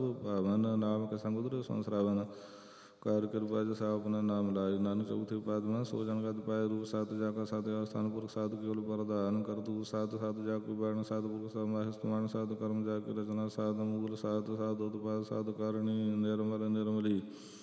ਭਾਵਨ ਨਾਮ ਕੇ ਸੰਗੁਦਰ ਸੰਸਰਾਵਨ ਕਰ ਕਿਰਪਾ ਜਸ ਆਪਣਾ ਨਾਮ ਲਾਇ ਨਾਨਕ ਚੌਥੇ ਪਾਦਮਾ ਸੋ ਜਨ ਗਦ ਪਾਇ ਰੂਪ ਸਤ ਜਾ ਕਾ ਸਤ ਅਸਥਾਨ ਪੁਰਖ ਸਾਧ ਕੇਵਲ ਪ੍ਰਧਾਨ ਕਰ ਦੂ ਸਤ ਸਤ ਜਾ ਕੋਈ ਬਾਣ ਸਾਧ ਪੁਰਖ ਸਮਾਹਿ ਸਮਾਨ ਸਾਧ ਕਰਮ ਜਾ ਕੇ ਰਚਨਾ ਸਾਧ ਮੂਲ ਸਾਧ ਸਾਧ ਉਤਪਾਦ ਸਾਧ ਕਰਣੀ ਨਿਰਮਲ ਨਿਰਮਲੀ